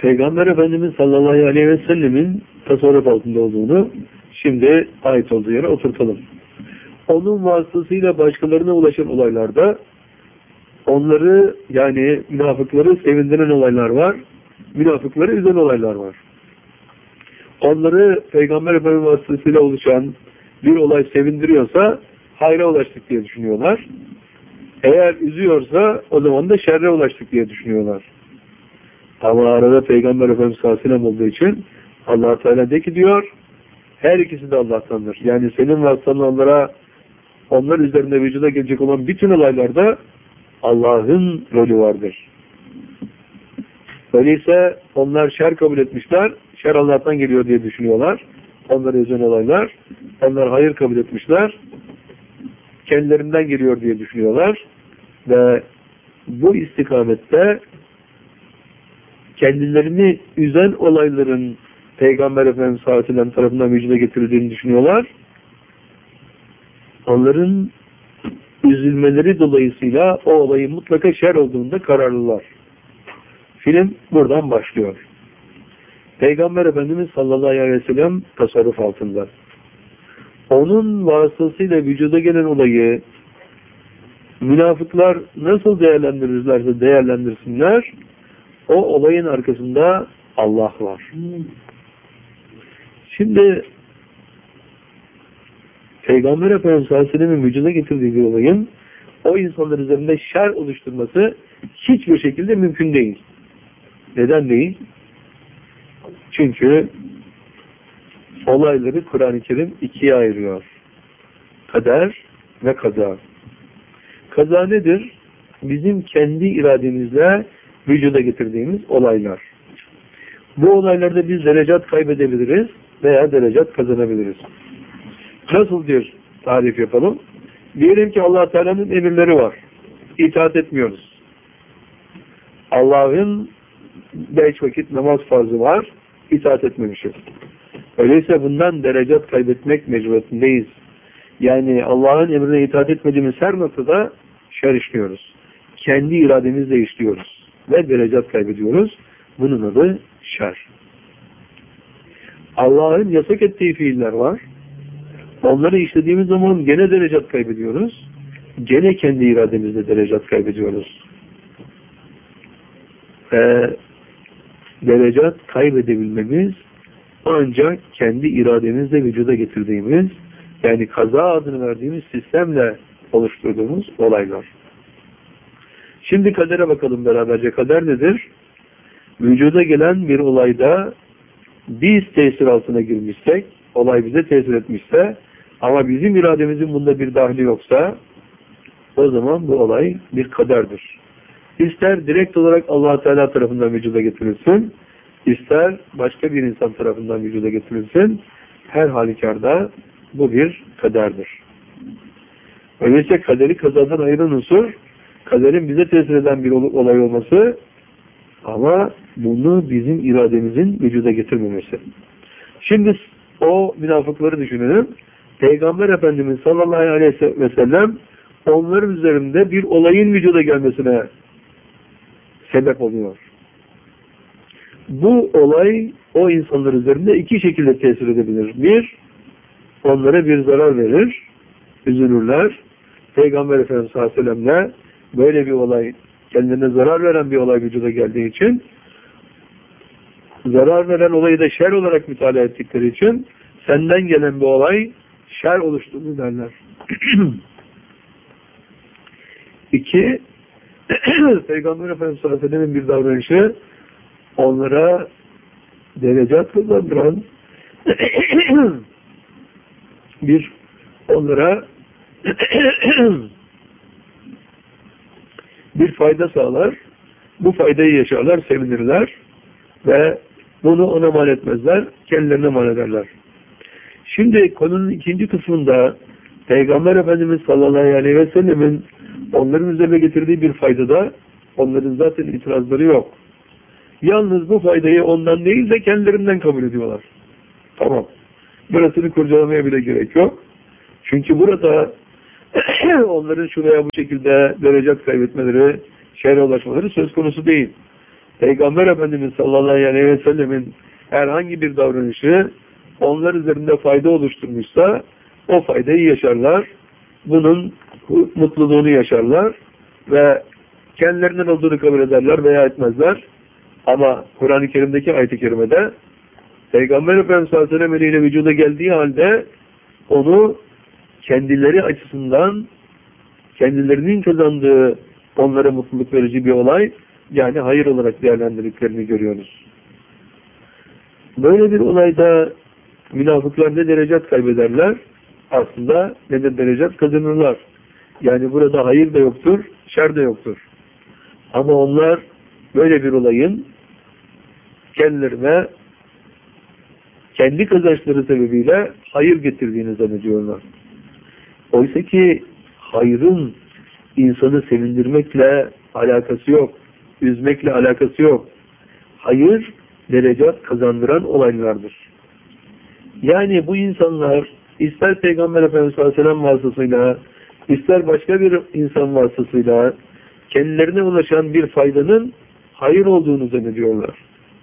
Peygamber Efendimiz sallallahu aleyhi ve sellemin tasarruf altında olduğunu şimdi ait olduğu yere oturtalım. Onun vasıtasıyla başkalarına ulaşan olaylarda onları, yani münafıkları sevindiren olaylar var, münafıkları üzen olaylar var. Onları Peygamber Efendimiz vasıtasıyla oluşan bir olay sevindiriyorsa hayra ulaştık diye düşünüyorlar. Eğer üzüyorsa o zaman da şerre ulaştık diye düşünüyorlar. Ama arada Peygamber Efendimiz sallallahu aleyhi ve sellem olduğu için Allah Teala de ki diyor, her ikisi de Allah'tandır. Yani senin vasıtanın onlar üzerinde vücuda gelecek olan bütün olaylarda Allah'ın rolü vardır. Öyleyse onlar şer kabul etmişler, şer Allah'tan geliyor diye düşünüyorlar. Onları üzen olaylar, onlar hayır kabul etmişler, kendilerinden geliyor diye düşünüyorlar. Ve bu istikamette kendilerini üzen olayların Peygamber Efendimiz sallallahu aleyhi ve sellem tarafından vücuda getirildiğini düşünüyorlar. Onların üzülmeleri dolayısıyla o olayın mutlaka şer olduğunda kararlılar. Film buradan başlıyor. Peygamber Efendimiz sallallahu aleyhi ve sellem tasarruf altında. Onun vasıtasıyla vücuda gelen olayı münafıklar nasıl değerlendirirlerse değerlendirsinler, o olayın arkasında Allah var. Şimdi Peygamber Efendimiz sallallahu aleyhi ve sellem'in vücuda getirdiği bir olayın o insanlar üzerinde şer oluşturması hiçbir şekilde mümkün değil. Neden değil? Çünkü olayları Kur'an-ı Kerim ikiye ayırıyor. Kader ve kaza. Kaza nedir? Bizim kendi irademizle vücuda getirdiğimiz olaylar. Bu olaylarda biz derecat kaybedebiliriz veya derecat kazanabiliriz. Nasıl bir tarif yapalım? Diyelim ki Allah Teala'nın emirleri var. İtaat etmiyoruz. Allah'ın 5 vakit namaz farzı var. İtaat etmemişiz. Öyleyse bundan derecat kaybetmek mecburiyetindeyiz. Yani Allah'ın emrine itaat etmediğimiz her noktada şer işliyoruz. Kendi irademizle işliyoruz. Ve derecat kaybediyoruz. Bunun adı şer. Allah'ın yasak ettiği fiiller var. Onları işlediğimiz zaman gene derecat kaybediyoruz. Gene kendi irademizle derecat kaybediyoruz. Derecat kaybedebilmemiz ancak kendi irademizle vücuda getirdiğimiz, yani kaza adını verdiğimiz sistemle oluşturduğumuz olaylar. Şimdi kadere bakalım beraberce. Kader nedir? Vücuda gelen bir olayda biz tesir altına girmişsek, olay bize tesir etmişse ama bizim irademizin bunda bir dahli yoksa o zaman bu olay bir kaderdir. İster direkt olarak Allah Teala tarafından vücuda getirilsin, ister başka bir insan tarafından vücuda getirilsin, her halükarda bu bir kaderdir. Öyleyse kaderi kazadan ayıran unsur, kaderin bize tesir eden bir olay olması ama bunu bizim irademizin vücuda getirmemesi. Şimdi o münafıkları düşünelim. Peygamber Efendimiz sallallahu aleyhi ve sellem onların üzerinde bir olayın vücuda gelmesine sebep oluyor. Bu olay o insanlar üzerinde iki şekilde tesir edebilir. Bir, onlara bir zarar verir, üzülürler. Peygamber Efendimiz sallallahu aleyhi ve sellem'le böyle bir olay, kendilerine zarar veren bir olay vücuda geldiği için, zarar veren olayı da şer olarak mütalaa ettikleri için senden gelen bir olay şer oluşturdu derler. İki, Peygamber Efendimiz sallallahu aleyhi ve sellem'in bir davranışı onlara derecat kazandıran onlara bir fayda sağlar. Bu faydayı yaşarlar, sevinirler ve bunu ona mal etmezler, kendilerine mal ederler. Şimdi konunun ikinci kısmında Peygamber Efendimiz sallallahu aleyhi ve sellemin onların üzerine getirdiği bir faydada onların zaten itirazları yok. Yalnız bu faydayı ondan değil de kendilerinden kabul ediyorlar. Tamam. Burasını kurcalamaya bile gerek yok. Çünkü burada onların şuraya bu şekilde derecat kaybetmeleri, şerre ulaşmaları söz konusu değil. Peygamber Efendimiz sallallahu aleyhi ve sellemin herhangi bir davranışı onlar üzerinde fayda oluşturmuşsa o faydayı yaşarlar. Bunun mutluluğunu yaşarlar ve kendilerinden olduğunu kabul ederler veya etmezler. Ama Kur'an-ı Kerim'deki ayet-i kerimede Peygamber Efendimiz sallallahu aleyhi ve sellem eliyle vücuda geldiği halde onu kendileri açısından kendilerinin kazandığı onlara mutluluk verici bir olay, yani hayır olarak değerlendirdiklerini görüyoruz. Böyle bir olayda münafıklar ne derecat kaybederler, aslında ne de derecat kazanırlar. Yani burada hayır da yoktur, şer de yoktur. Ama onlar böyle bir olayın kendilerine kendi kazançları sebebiyle hayır getirdiğini zannediyorlar. Oysa ki hayrın insanı sevindirmekle alakası yok, üzmekle alakası yok. Hayır, derecat kazandıran olaylardır. Yani bu insanlar ister Peygamber Efendimiz sallallahu aleyhi ve sellem vasıtasıyla, ister başka bir insan vasıtasıyla kendilerine ulaşan bir faydanın hayır olduğunu zannediyorlar.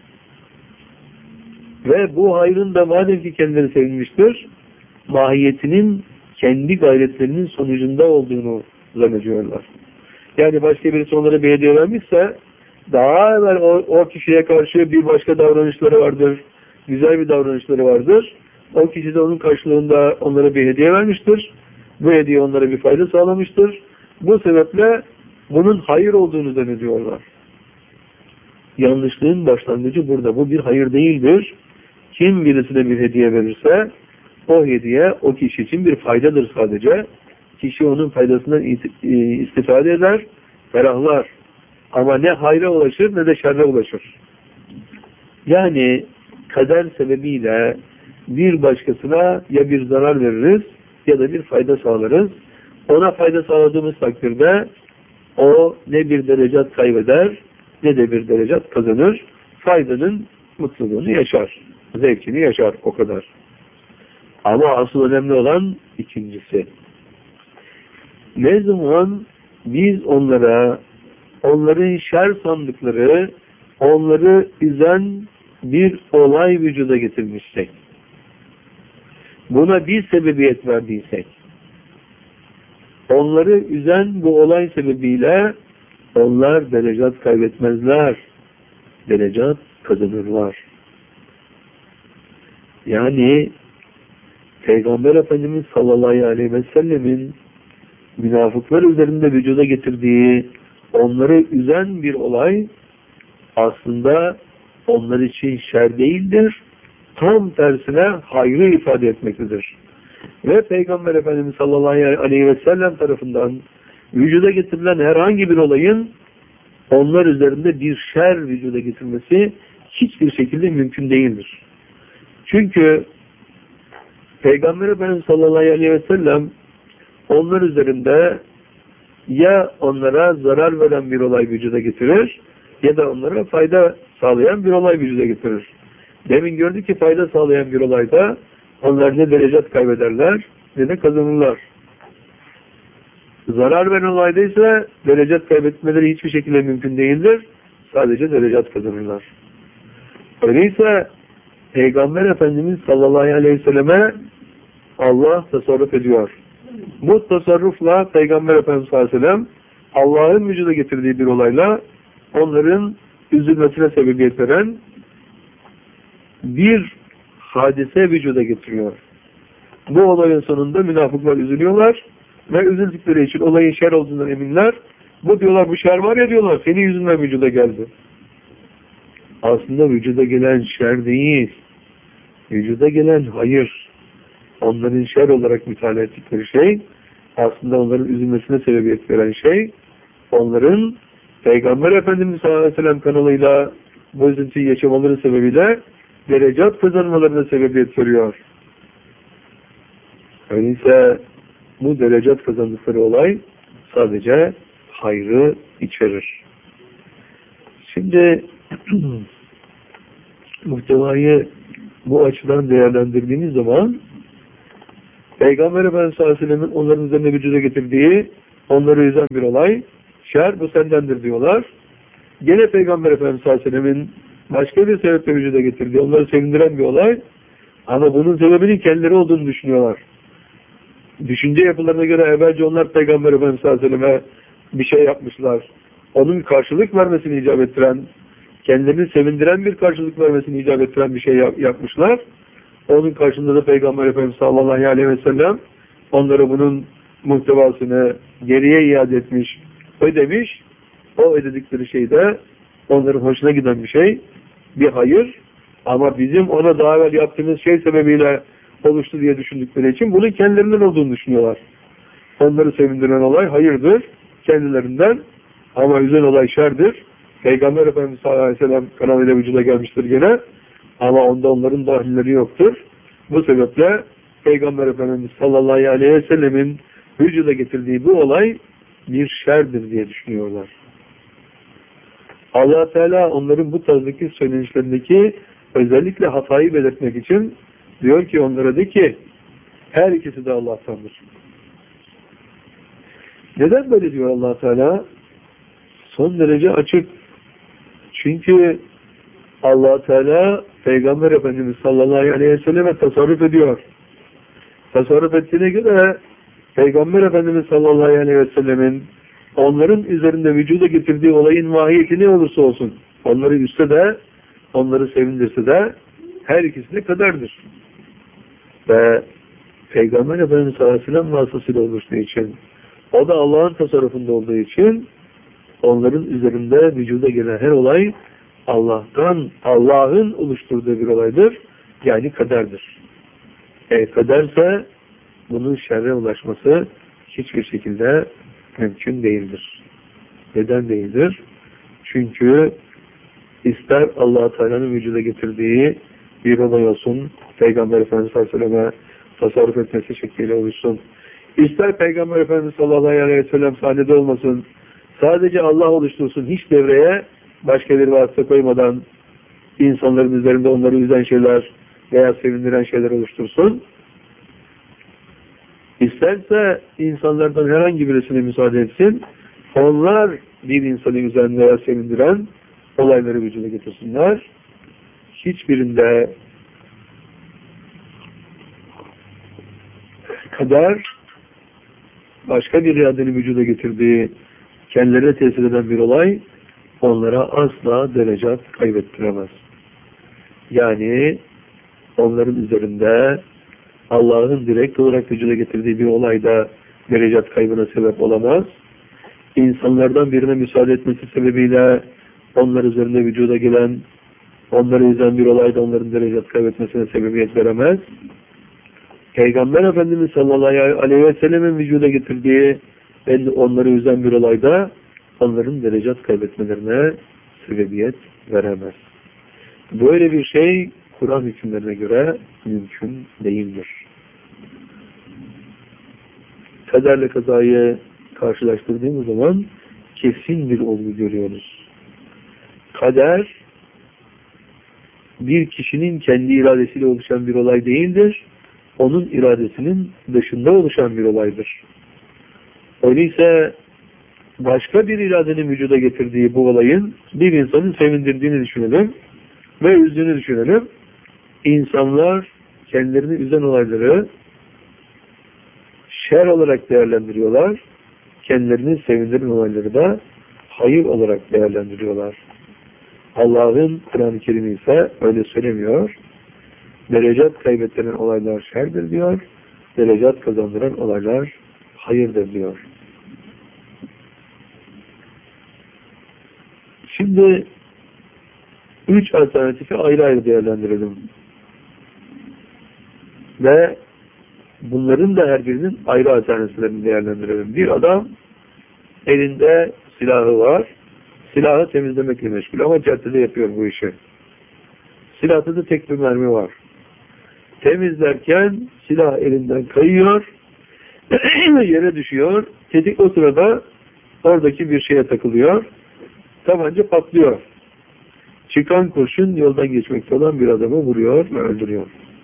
Ve bu hayrın da madem ki kendileri sevinmiştir, mahiyetinin kendi gayretlerinin sonucunda olduğunu zannediyorlar. Yani başka birisi onlara bir hediye vermişse, daha evvel o kişiye karşı bir başka davranışları vardır, güzel bir davranışları vardır. O kişi de onun karşılığında onlara bir hediye vermiştir. Bu hediye onlara bir fayda sağlamıştır. Bu sebeple bunun hayır olduğunu zannediyorlar. Yanlışlığın başlangıcı burada. Bu bir hayır değildir. Kim birisine bir hediye verirse o hediye o kişi için bir faydadır sadece. Kişi onun faydasından istifade eder, ferahlar. Ama ne hayra ulaşır ne de şerre ulaşır. Yani kader sebebiyle bir başkasına ya bir zarar veririz ya da bir fayda sağlarız. Ona fayda sağladığımız takdirde o ne bir derecat kaybeder ne de bir derecat kazanır. Faydanın mutluluğunu yaşar. Zevkini yaşar. O kadar. Ama asıl önemli olan ikincisi. Ne zaman biz onlara onların şer sandıkları, onları üzen bir olay vücuda getirmişsek, buna bir sebebiyet verdiysek, onları üzen bu olay sebebiyle onlar derecat kaybetmezler, derecat kazanırlar. Yani Peygamber Efendimiz sallallahu aleyhi ve sellemin münafıklar üzerinde vücuda getirdiği onları üzen bir olay aslında onlar için şer değildir. Tam tersine hayrı ifade etmektedir. Ve Peygamber Efendimiz sallallahu aleyhi ve sellem tarafından vücuda getirilen herhangi bir olayın onlar üzerinde bir şer vücuda getirmesi hiçbir şekilde mümkün değildir. Çünkü Peygamber Efendimiz sallallahu aleyhi ve sellem onlar üzerinde ya onlara zarar veren bir olay vücuda getirir ya da onlara fayda sağlayan bir olay vücuda getirir. Demin gördük ki fayda sağlayan bir olayda onlar ne derecat kaybederler ne de kazanırlar. Zarar veren olayda ise derecat kaybetmeleri hiçbir şekilde mümkün değildir. Sadece derecat kazanırlar. Öyleyse Peygamber Efendimiz sallallahu aleyhi ve selleme Allah tasarruf ediyor. Bu tasarrufla Peygamber Efendimiz sallallahu aleyhi ve sellem Allah'ın vücuda getirdiği bir olayla onların üzülmesine sebebiyet veren bir hadise vücuda getiriyor. Bu olayın sonunda münafıklar üzülüyorlar ve üzüldükleri için olayın şer olduğundan eminler. Bu diyorlar, bu şer var ya diyorlar, senin yüzünden vücuda geldi. Aslında vücuda gelen şer değil, vücuda gelen hayır. Onların şer olarak mütalaa ettikleri şey, aslında onların üzülmesine sebebiyet veren şey, onların Peygamber Efendimiz sallallahu aleyhi ve sellem kanalıyla bu üzüntüyü yaşamaları sebebiyle derecat kazanmalarına sebebiyet veriyor. Öyleyse bu derecat kazandıkları olay sadece hayrı içerir. Şimdi muhtevayı bu açıdan değerlendirdiğimiz zaman Peygamber Efendimiz sallallahu aleyhi ve sellem'in onların üzerine vücuda getirdiği onları üzen bir olay, şer bu sendendir diyorlar. Gene Peygamber Efendimiz sallallahu aleyhi ve sellemin başka bir sebeple vücuda getirdiği, onları sevindiren bir olay. Ama bunun sebebinin kendileri olduğunu düşünüyorlar. Düşünce yapılarına göre evvelce onlar Peygamber Efendimiz sallallahu aleyhi ve selleme bir şey yapmışlar. Onun karşılık vermesini icap ettiren, kendilerini sevindiren bir karşılık vermesini icap ettiren bir şey yapmışlar. Onun karşılığında da Peygamber Efendimiz sallallahu aleyhi ve sellem onlara bunun muhtevasını geriye iade etmiş, ödemiş. O ödedikleri şey de onların hoşuna giden bir şey, bir hayır. Ama bizim ona daha evvel yaptığımız şey sebebiyle oluştu diye düşündükleri için bunun kendilerinden olduğunu düşünüyorlar. Onları sevindiren olay hayırdır kendilerinden, ama üzen olay şerdir. Peygamber Efendimiz sallallahu aleyhi ve sellem kanalıyla vücuda gelmiştir gene, ama onda onların dahilleri yoktur. Bu sebeple Peygamber Efendimiz sallallahu aleyhi ve sellemin vücuda getirdiği bu olay bir şerdir diye düşünüyorlar. Allah Teala onların bu tarzdaki söylenişlerindeki özellikle hatayı belirtmek için diyor ki onlara, de ki her ikisi de Allah'tandır. Neden böyle diyor Allah Teala? Son derece açık. Çünkü Allah Teala Peygamber Efendimiz sallallahu aleyhi ve selleme tasarruf ediyor. Tasarruf ettiğine göre Peygamber Efendimiz sallallahu aleyhi ve sellemin onların üzerinde vücuda getirdiği olayın mahiyeti ne olursa olsun, onları üstse de, onları sevindirse de her ikisi de kaderdir. Ve Peygamber Efendimiz sallallahu aleyhi ve sellem vasıtasıyla oluştuğu için, o da Allah'ın tasarrufunda olduğu için onların üzerinde vücuda gelen her olay Allah'ın oluşturduğu bir olaydır. Yani kaderdir. Kaderse bunun şerre ulaşması hiçbir şekilde mümkün değildir. Neden değildir? Çünkü ister Allah-u Teala'nın vücuda getirdiği bir olay olsun, Peygamber Efendimiz sallallahu aleyhi ve selleme tasarruf etmesi şekliyle oluşsun, ister Peygamber Efendimiz sallallahu aleyhi ve sellem sahnede olmasın, sadece Allah oluştursun, hiç devreye başka bir vasıta koymadan insanların üzerinde onları üzen şeyler veya sevindiren şeyler oluştursun. İsterse insanlardan herhangi birisine müsaade etsin, onlar bir insanı üzen veya sevindiren olayları vücuda getirsinler. Hiçbirinde kader başka bir iradenin vücuda getirdiği, kendilerine tesir eden bir olay onlara asla derecat kaybettiremez. Yani onların üzerinde Allah'ın direkt olarak vücuda getirdiği bir olayda derecat kaybına sebep olamaz. İnsanlardan birine müsaade etmesi sebebiyle onlar üzerinde vücuda gelen, onları üzen bir olayda onların derecat kaybetmesine sebebiyet veremez. Peygamber Efendimiz sallallahu aleyhi ve sellemin vücuda getirdiği ve onları üzen bir olayda onların derecat kaybetmelerine sebebiyet veremez. Böyle bir şey Kur'an hükümlerine göre mümkün değildir. Kaderle kazayı karşılaştırdığımız zaman kesin bir olgu görüyoruz. Kader bir kişinin kendi iradesiyle oluşan bir olay değildir. Onun iradesinin dışında oluşan bir olaydır. Öyleyse başka bir iradenin vücuda getirdiği bu olayın bir insanın sevindirdiğini düşünelim ve üzdüğünü düşünelim. İnsanlar kendilerini üzen olayları şer olarak değerlendiriyorlar. Kendilerini sevindiren olayları da hayır olarak değerlendiriyorlar. Allah'ın Kur'an-ı Kerim'i ise öyle söylemiyor. Derecat kaybettiren olaylar şerdir diyor. Derecat kazandıran olaylar hayırdır diyor. Şimdi 3 alternatifi ayrı ayrı değerlendirelim. Ve bunların da her birinin ayrı alternatiflerini değerlendirelim. Bir adam elinde silahı var. Silahı temizlemekle meşgul ama caddede yapıyor bu işi. Silahta da tek bir mermi var. Temizlerken silah elinden kayıyor, yere düşüyor. Tetik o sırada oradaki bir şeye takılıyor. Tabanca patlıyor. Çıkan kurşun yoldan geçmekte olan bir adamı vuruyor ve öldürüyor.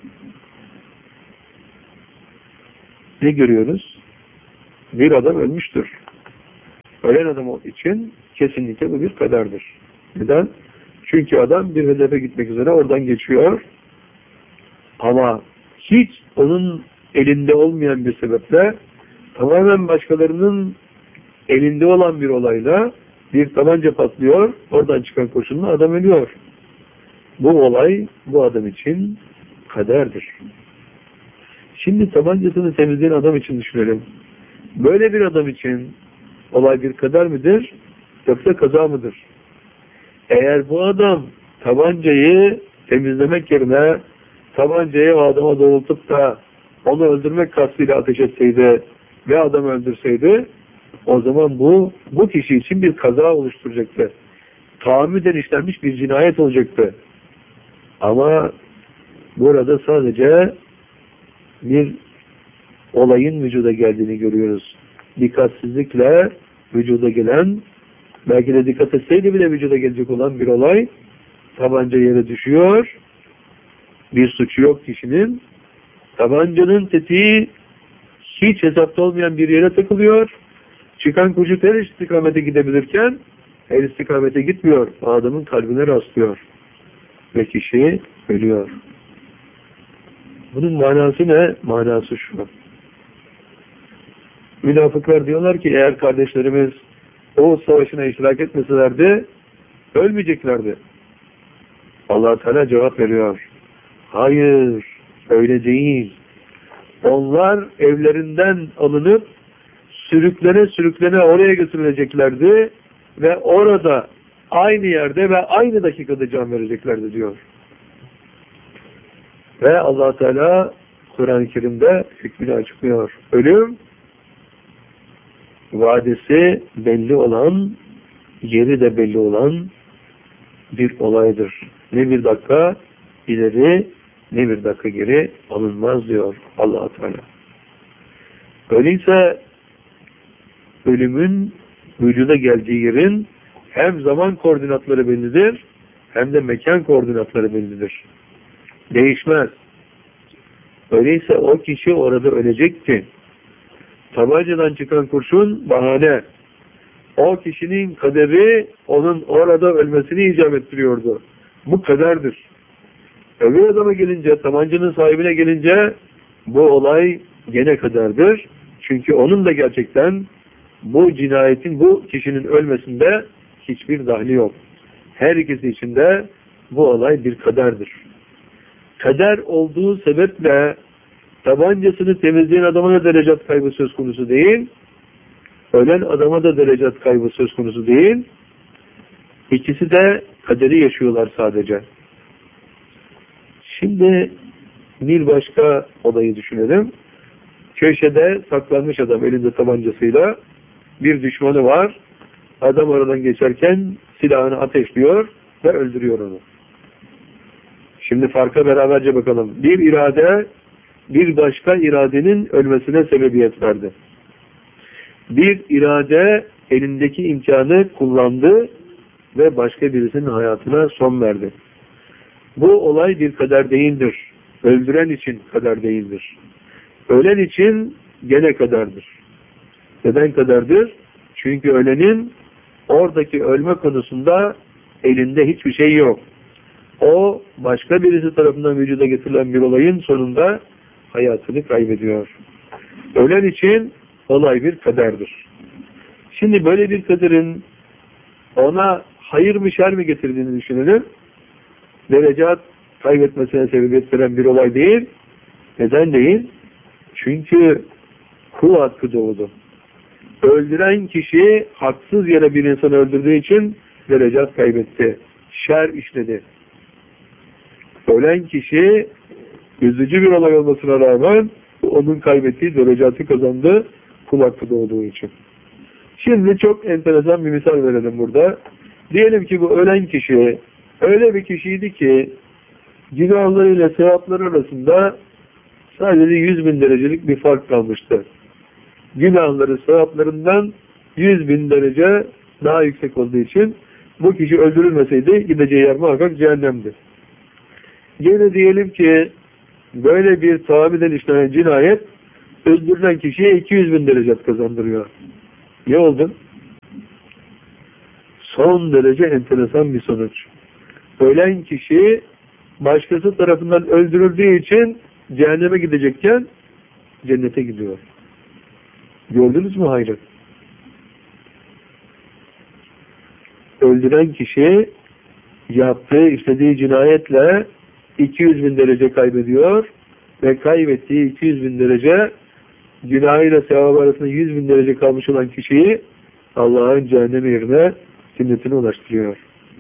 Ne görüyoruz? Bir adam ölmüştür. Ölen adam için kesinlikle bu bir kaderdir. Neden? Çünkü adam bir hedefe gitmek üzere oradan geçiyor. Ama hiç onun elinde olmayan bir sebeple, tamamen başkalarının elinde olan bir olayla bir tabanca patlıyor, oradan çıkan kurşunla adam ölüyor. Bu olay bu adam için kaderdir. Şimdi tabancasını temizleyen adam için düşünelim. Böyle bir adam için olay bir kader midir, yoksa kaza mıdır? Eğer bu adam tabancayı temizlemek yerine tabancayı o adama doğrultup da onu öldürmek kastıyla ateş etseydi ve adamı öldürseydi, o zaman bu kişi için bir kaza oluşturacaktı. Tahammüden işlenmiş bir cinayet olacaktı. Ama burada sadece bir olayın vücuda geldiğini görüyoruz. Dikkatsizlikle vücuda gelen, belki de dikkat etseydi bile vücuda gelecek olan bir olay, tabanca yere düşüyor, bir suçu yok kişinin, tabancanın tetiği hiç hesapta olmayan bir yere takılıyor, çıkan kurşun her istikamete gidebilirken her istikamete gitmiyor, adamın kalbine rastlıyor ve kişi ölüyor. Bunun manası ne? Manası şu: münafıklar diyorlar ki eğer kardeşlerimiz Oğuz Savaşı'na iştirak etmeselerdi ölmeyeceklerdi. Allah Teala cevap veriyor: hayır, öyle değil. Onlar evlerinden alınıp sürüklene oraya götürüleceklerdi ve orada aynı yerde ve aynı dakikada can vereceklerdi diyor. Ve Allah Teala Kur'an-ı Kerim'de hükmünü açıklıyor. Ölüm vadesi belli olan, yeri de belli olan bir olaydır. Ne bir dakika ileri ne bir dakika geri alınmaz diyor Allah Teala. Öyleyse ölümün vücuda geldiği yerin hem zaman koordinatları bellidir hem de mekan koordinatları bellidir. Değişmez. Öyleyse o kişi orada ölecekti. Tabancadan çıkan kurşun bahane. O kişinin kaderi onun orada ölmesini icap ettiriyordu. Bu kaderdir. Öbür adama gelince, tabancanın sahibine gelince bu olay gene kaderdir. Çünkü onun da gerçekten bu cinayetin, bu kişinin ölmesinde hiçbir dahli yok. Her ikisi için de bu olay bir kaderdir. Kader olduğu sebeple tabancasını temizleyen adama da derecat kaybı söz konusu değil, ölen adama da derecat kaybı söz konusu değil. İkisi de kaderi yaşıyorlar sadece. Şimdi bir başka olayı düşünelim. Köşede saklanmış adam elinde tabancasıyla, bir düşmanı var. Adam oradan geçerken silahını ateşliyor ve öldürüyor onu. Şimdi farka beraberce bakalım. Bir irade bir başka iradenin ölmesine sebebiyet verdi. Bir irade elindeki imkanı kullandı ve başka birisinin hayatına son verdi. Bu olay bir kader değildir. Öldüren için kader değildir. Ölen için gene kaderdir. Neden kaderdir? Çünkü ölenin oradaki ölme konusunda elinde hiçbir şey yok. O başka birisi tarafından vücuda getirilen bir olayın sonunda hayatını kaybediyor. Ölen için olay bir kaderdir. Şimdi böyle bir kaderin ona hayır mı şer mi getirdiğini düşünelim. Derecat kaybetmesine sebebiyet veren bir olay değil. Neden değil? Çünkü kul hakkı doğdu. Öldüren kişi haksız yere bir insanı öldürdüğü için derecat kaybetti. Şer işledi. Ölen kişi üzücü bir olay olmasına rağmen onun kaybettiği derecatı kazandı kul hakkı doğduğu için. Şimdi çok enteresan bir misal verelim burada. Diyelim ki bu ölen kişi öyle bir kişiydi ki günahlarıyla sevapları arasında sadece 100.000 derecelik bir fark kalmıştı. Günahları sevaplarından 100.000 derece daha yüksek olduğu için bu kişi öldürülmeseydi gideceği yer muhakkak cehennemdi. Yine diyelim ki böyle bir tahammüden işlenen cinayet öldürülen kişiye 200.000 derecet kazandırıyor. Ne oldu? son derece enteresan bir sonuç. Ölen kişi başkası tarafından öldürüldüğü için cehenneme gidecekken cennete gidiyor. Gördünüz mü hayrı? Öldüren kişi yaptığı, işlediği cinayetle 200.000 derece kaybediyor ve kaybettiği 200.000 derece günahıyla sevabı arasında 100.000 derece kalmış olan kişiyi Allah'ın cehennem yerine cennetine ulaştırıyor.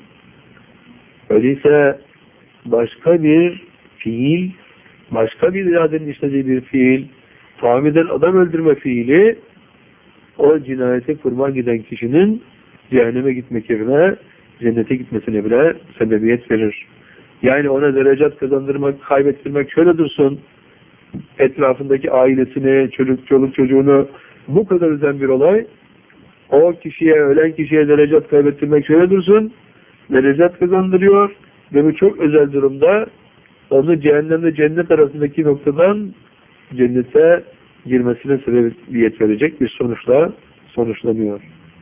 Öyleyse başka bir fiil, başka bir iradenin işlediği bir fiil, tahammüden adam öldürme fiili, o cinayete kurban giden kişinin cehenneme gitmek yerine cennete gitmesine bile sebebiyet verir. Yani ona derecat kazandırmak, kaybettirmek şöyle dursun, etrafındaki ailesini, çoluk çocuğunu bu kadar üzen bir olay, o kişiye, ölen kişiye derecat kaybettirmek şöyle dursun, derecat kazandırıyor ve bu çok özel durumda onu cehennemle cennet arasındaki noktadan cennete girmesine sebebiyet verecek bir sonuçla sonuçlanıyor.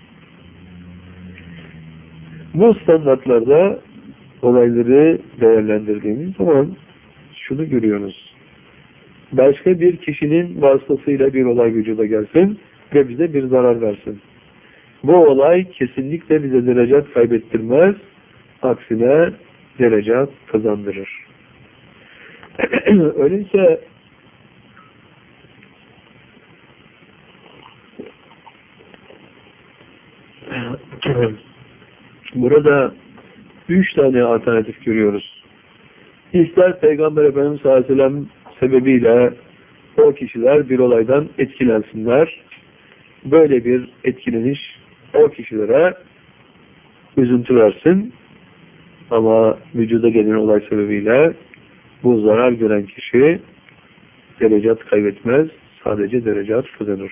Bu standartlarda olayları değerlendirdiğimiz zaman şunu görüyoruz. Başka bir kişinin vasıtasıyla bir olay vücuda gelsin ve bize bir zarar versin. Bu olay kesinlikle bize derecat kaybettirmez, aksine derecat kazandırır. Öyleyse burada 3 tane alternatif görüyoruz. İster Peygamber Efendimiz sallallahu aleyhi ve sellem sebebiyle o kişiler bir olaydan etkilensinler. Böyle bir etkileniş o kişilere üzüntü versin. Ama vücuda gelen olay sebebiyle bu zarar gören kişi derecat kaybetmez, sadece derecat kazanır.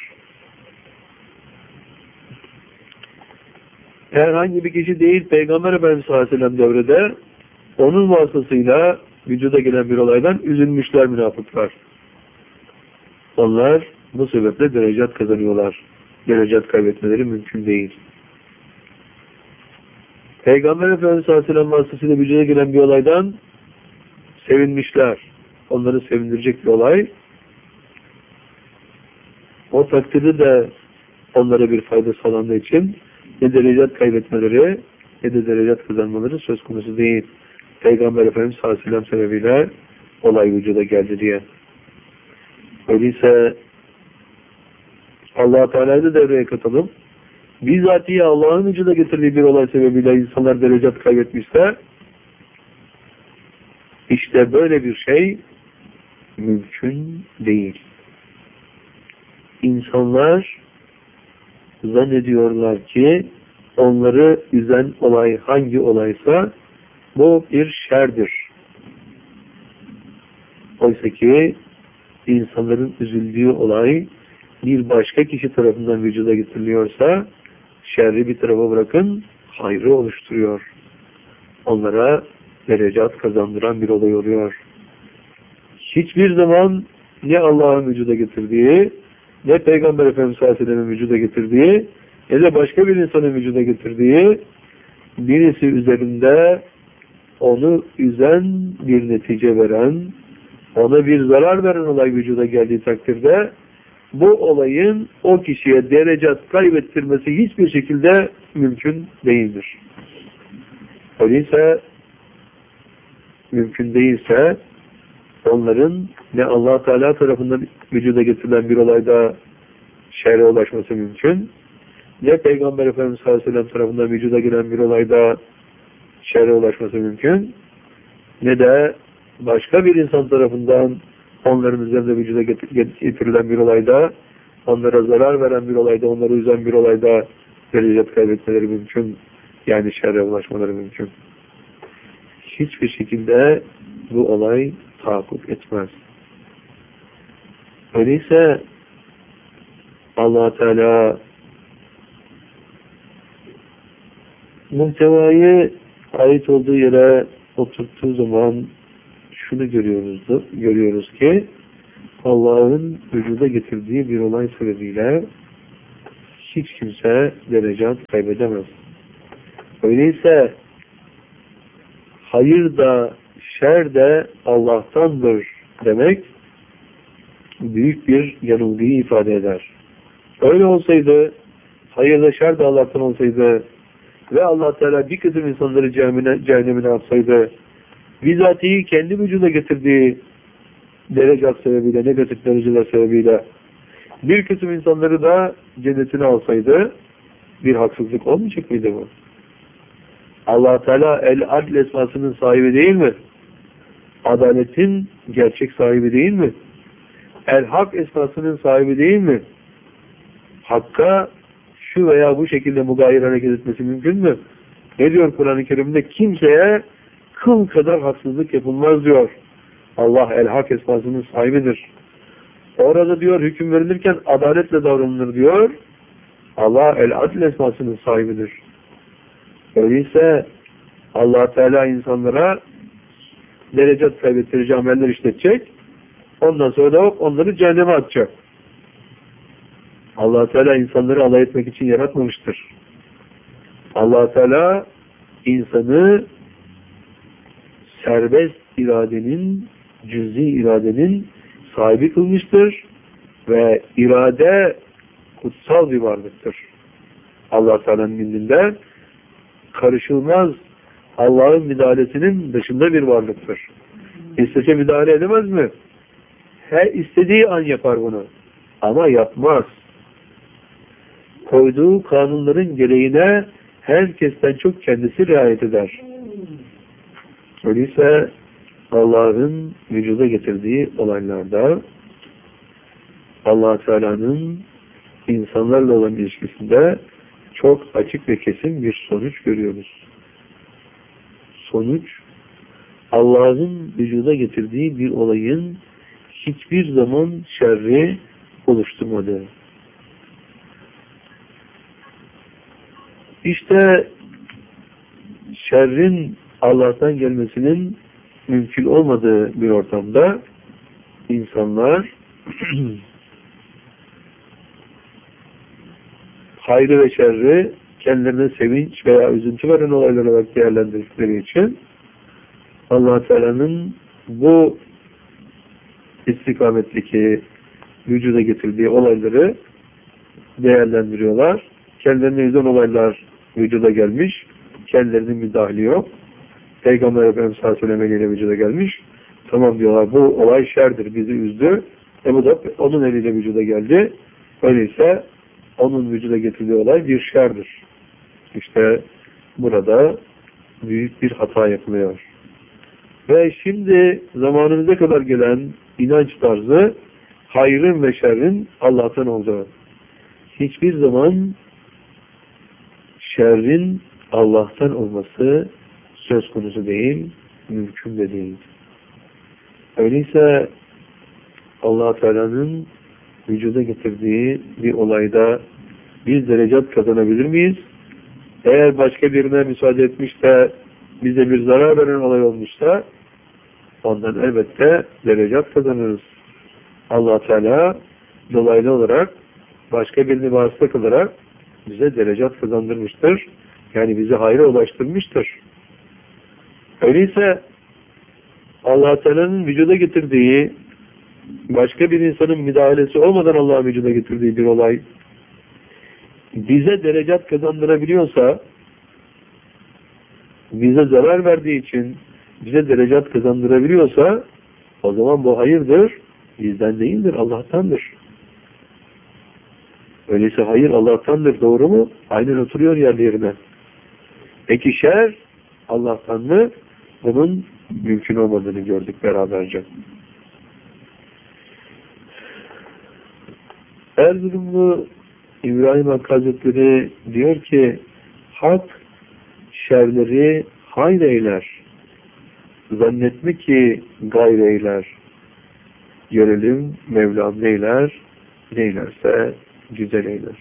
Herhangi bir kişi değil, Peygamber Efendimiz sallallahu aleyhi ve sellem devrede onun vasıtasıyla vücuda gelen bir olaydan üzülmüşler münafıklar. Onlar bu sebeple derecat kazanıyorlar. Derecat kaybetmeleri mümkün değil. Peygamber Efendimiz sallallahu aleyhi ve sellem vasıtasıyla vücuda gelen bir olaydan sevinmişler. Onları sevindirecek bir olay. O takdirde de onlara bir fayda sağlandığı için ne derecat kaybetmeleri ne de derecat kazanmaları söz konusu değil. Peygamber Efendimiz sallallahu aleyhi ve sellem sebebiyle olay vücuda geldi diye. Öyleyse Allah-u Teala'yı da devreye katalım. Bizatihi Allah'ın vücuda getirdiği bir olay sebebiyle insanlar derecat kaybetmişse işte böyle bir şey mümkün değil. İnsanlar zannediyorlar ki onları üzen olay hangi olaysa bu bir şerdir. Oysa ki insanların üzüldüğü olay bir başka kişi tarafından vücuda getiriliyorsa şerri bir tarafa bırakın, hayrı oluşturuyor. Onlara derecat kazandıran bir olay oluyor. Hiçbir zaman ne Allah'ın vücuda getirdiği, ne Peygamber Efendimiz sallallahu aleyhi ve sellem'in vücuda getirdiği, ne de başka bir insanın vücuda getirdiği, birisi üzerinde onu üzen bir netice veren, ona bir zarar veren olay vücuda geldiği takdirde, bu olayın o kişiye derecat kaybettirmesi hiçbir şekilde mümkün değildir. Öyleyse mümkün değilse onların ne Allah Teala tarafından vücuda getirilen bir olayda şerre ulaşması mümkün, ne Peygamber Efendimiz sallallahu aleyhi ve sellem tarafından vücuda gelen bir olayda şerre ulaşması mümkün, ne de başka bir insan tarafından onların üzerinde vücuda getirilen bir olayda, onlara zarar veren bir olayda, onları üzen bir olayda derecat kaybetmeleri mümkün. Yani şerre ulaşmaları mümkün. Hiçbir şekilde bu olay tahakkuk etmez. Öyleyse Allah Teala muhtevayı ait olduğu yere oturttuğu zaman şunu görüyoruz ki Allah'ın vücuda getirdiği bir olay sebebiyle hiç kimse derecat kaybedemez. Öyleyse hayır da şer de Allah'tandır demek büyük bir yanılgıyı ifade eder. Öyle olsaydı, hayır da şer de Allah'tan olsaydı ve Allah Teala bir kısım insanları cehennemine atsaydı, bizatihi kendi vücuda getirdiği derecat sebebiyle, negatif dereceler sebebiyle bir kısım insanları da cennetine alsaydı, bir haksızlık olmayacak mıydı bu? Allah Teala El-Adl esmasının sahibi değil mi? Adaletin gerçek sahibi değil mi? El-Hak esmasının sahibi değil mi? Hakka şu veya bu şekilde mugayir hareket etmesi mümkün mü? Ne diyor Kur'an-ı Kerim'de? Kimseye kıl kadar haksızlık yapılmaz diyor. Allah El-Hak esmasının sahibidir. Orada diyor hüküm verilirken adaletle davranılır diyor. Allah El-Adl esmasının sahibidir. Öyleyse Allah Teala insanlara derecat kaybettirici ameller işletecek. Ondan sonra da onları cehenneme atacak. Allah Teala insanları alay etmek için yaratmamıştır. Allah Teala insanı serbest iradenin, cüz'i iradenin sahibi kılmıştır ve irade kutsal bir varlıktır. Allah Teala'nın indinde karışılmaz, Allah'ın müdahalesinin dışında bir varlıktır. İstese müdahale edemez mi? Her istediği an yapar bunu. Ama yapmaz. Koyduğu kanunların gereğine herkesten çok kendisi riayet eder. Öyleyse Allah'ın vücuda getirdiği olaylarda Allah Teala'nın insanlarla olan ilişkisinde çok açık ve kesin bir sonuç görüyoruz. Sonuç, Allah'ın vücuda getirdiği bir olayın hiçbir zaman şerri oluşturmadı. İşte şerrin Allah'tan gelmesinin mümkün olmadığı bir ortamda insanlar hayrı ve şerri kendilerine sevinç veya üzüntü veren olaylar olarak değerlendirdikleri için Allah Teala'nın bu istikametteki vücuda getirdiği olayları değerlendiriyorlar. Kendilerine yüzden olaylar vücuda gelmiş. Kendilerinin müdahili yok. Peygamber Efendimiz sallallahu aleyhi ve sellem eliyle vücuda gelmiş. Tamam diyorlar, bu olay şerdir, bizi üzdü. Bu da onun eliyle vücuda geldi. Öyleyse onun vücuda getirdiği olay bir şerdir. İşte burada büyük bir hata yapılıyor. Ve şimdi zamanımıza kadar gelen inanç tarzı hayrın ve şerrin Allah'tan olduğu. Hiçbir zaman şerrin Allah'tan olması söz konusu değil, mümkün de değil. Öyleyse Allah Teala'nın vücuda getirdiği bir olayda bir derecat kazanabilir miyiz? Eğer başka birine müsaade etmiş de bize bir zarar veren olay olmuşsa ondan elbette derecat kazanırız. Allah Teala dolaylı olarak başka birini vasıta kılarak bize derecat kazandırmıştır. Yani bizi hayra ulaştırmıştır. Öyleyse Allah Teala'nın vücuda getirdiği, başka bir insanın müdahalesi olmadan Allah'ın vücuda getirdiği bir olay bize derecat kazandırabiliyorsa, bize zarar verdiği için bize derecat kazandırabiliyorsa, o zaman bu hayırdır, bizden değildir, Allah'tandır. Öyleyse hayır Allah'tandır, doğru mu? Aynen oturuyor yerlerine. Peki şer Allah'tan mı? Bunun mümkün olmadığını gördük beraberce. Erzurumlu İbrahim Hakkı Hazretleri diyor ki, hak şerleri hayır eyler, zannetme ki gayr eyler, görelim Mevlam neyler, neylerse güzel eyler.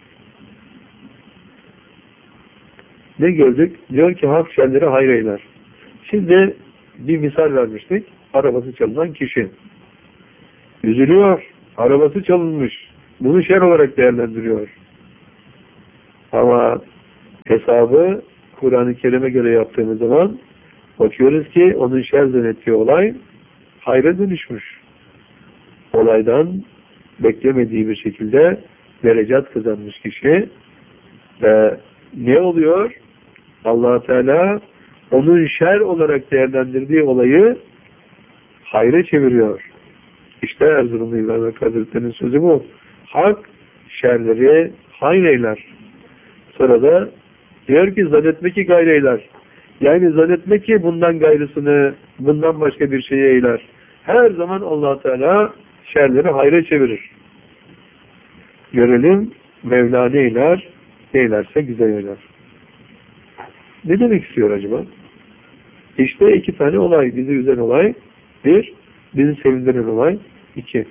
Ne gördük? Diyor ki hak şerleri hayır eyler. Şimdi bir misal vermiştik. Arabası çalınan kişi. Üzülüyor. Arabası çalınmış. Bunu şer olarak değerlendiriyor. Ama hesabı Kur'an-ı Kerim'e göre yaptığımız zaman bakıyoruz ki onun şer zannettiği olay hayra dönüşmüş. Olaydan beklemediği bir şekilde derecat kazanmış kişi ve ne oluyor? Allah Teala onun şer olarak değerlendirdiği olayı hayra çeviriyor. İşte Erzurumlu İbrahim Hakkı Hazretleri'nin sözü bu. Hak şerleri hayır eyler. Sonra da diyor ki zannetme ki gayrı eyler. Yani zannetme ki bundan gayrısını, bundan başka bir şeyi eyler. Her zaman Allah Teala şerleri hayra çevirir. Görelim Mevla ne eyler, ne eylerse güzel eyler. Ne demek istiyor acaba? İşte iki tane olay, bizi üzen olay. Bir, bizi sevindiren olay. İki,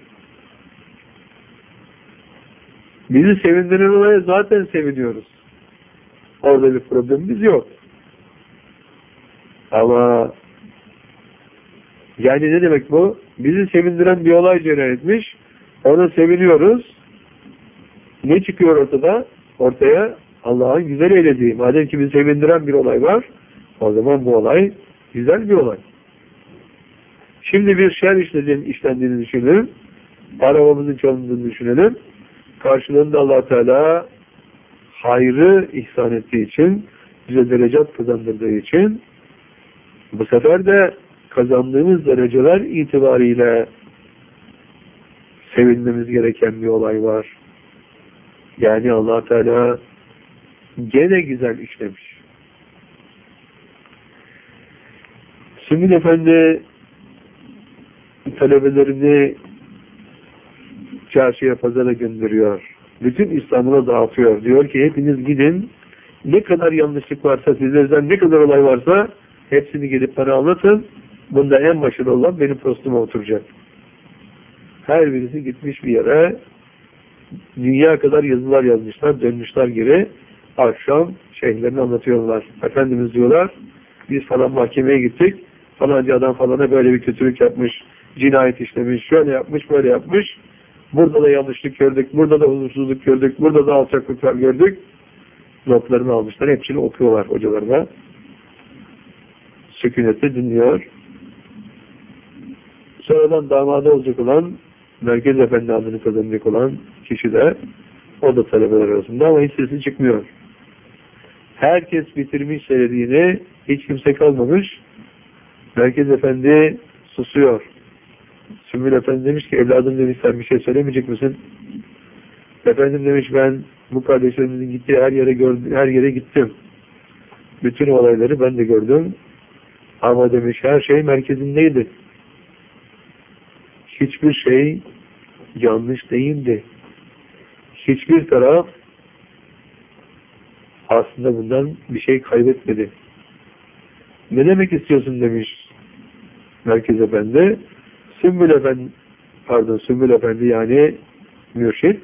bizi sevindiren olaya zaten seviniyoruz. Orada bir problemimiz yok. Ama yani ne demek bu? Bizi sevindiren bir olay cereyan etmiş. Ona seviniyoruz. Ne çıkıyor ortada? Ortaya Allah'ın güzel eylediği. Madem ki bizi sevindiren bir olay var, o zaman bu olay güzel bir olay. Şimdi bir şer işlendiğini düşünelim. Arabamızın çalındığını düşünelim. Karşılığında Allah Teala hayrı ihsan ettiği için, bize derecat kazandırdığı için bu sefer de kazandığımız dereceler itibariyle sevinmemiz gereken bir olay var. Yani Allah Teala gene güzel işlemiş. Sümbül Efendi talebelerini çarşıya, pazara gönderiyor. Bütün İstanbul'a dağıtıyor. Diyor ki hepiniz gidin, ne kadar yanlışlık varsa, sizlerden ne kadar olay varsa hepsini gelip bana anlatın. Bunda en başarılı olan benim postuma oturacak. Her birisi gitmiş bir yere, dünya kadar yazılar yazmışlar, dönmüşler geri. Akşam şeyhlerini anlatıyorlar. Efendimiz diyorlar, biz falan mahkemeye gittik, falanca adam falana böyle bir kötülük yapmış, cinayet işlemiş, şöyle yapmış, böyle yapmış. Burada da yanlışlık gördük, burada da huzursuzluk gördük, burada da alçaklıklar gördük. Notlarını almışlar, hepsini okuyorlar hocalarına. Sükunette dinliyor. Sonradan damadı olacak olan, Merkez Efendi adını kazanacak olan kişi de, o da talebeler arasında ama hiç sesi çıkmıyor. Herkes bitirmiş söylediğini, hiç kimse kalmamış. Merkez Efendi susuyor. Sümbül Efendi demiş ki, evladım demiş, sen bir şey söylemeyecek misin? Efendim demiş, ben bu kardeşlerimizin gittiği her yere gittim. Bütün olayları ben de gördüm. Ama demiş, her şey merkezindeydi. Hiçbir şey yanlış değildi. Hiçbir taraf aslında bundan bir şey kaybetmedi. Ne demek istiyorsun demiş Merkez Efendi. Sümbül Efendi yani mürşit.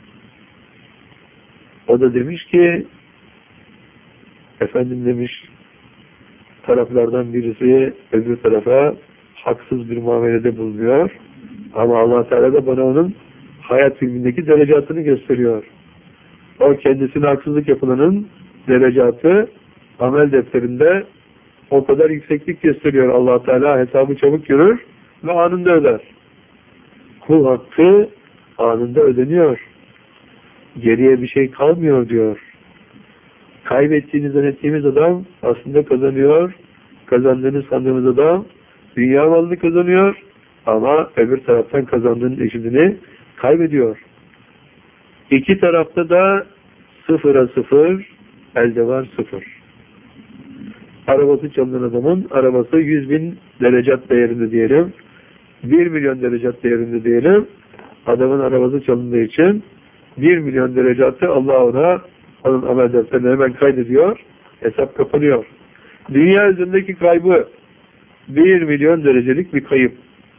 O da demiş ki, efendim demiş, taraflardan birisi öbür tarafa haksız bir muamelede bulunuyor. Ama Allah Teala da bana onun hayat filmindeki derecatını gösteriyor. O kendisine haksızlık yapılanın derecatı amel defterinde o kadar yükseklik gösteriyor. Allah Teala hesabı çabuk görür ve anında öder. Kul hakkı anında ödeniyor. Geriye bir şey kalmıyor diyor. Kaybettiğini zannettiğimiz adam aslında kazanıyor. Kazandığını sandığımız adam dünya malını kazanıyor. Ama öbür taraftan kazandığının eşitini kaybediyor. İki tarafta da sıfıra sıfır, elde var sıfır. Arabası çalınan adamın arabası 100.000 derecat değerinde diyelim. 1 milyon derecat değerinde diyelim. Adamın arabası çalındığı için 1 milyon derecatı Allah ona onun amel defterine hemen kaydediyor. Hesap kapanıyor. Dünya üzerindeki kaybı 1 milyon derecelik bir kayıp.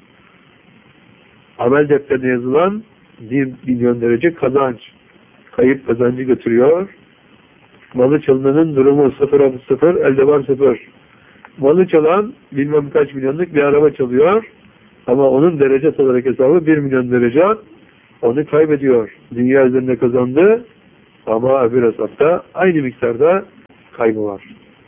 Amel defterine yazılan 1 milyon derece kazanç. Kayıp kazancı götürüyor. Malı çalınanın durumu sıfıra sıfır, elde var sıfır. Malı çalan bilmem kaç milyonluk bir araba çalıyor. Ama onun derecat olarak hesabı 1 milyon derecat. Onu kaybediyor. Dünya üzerinde kazandı. Ama öbür hesapta aynı miktarda kaybı var.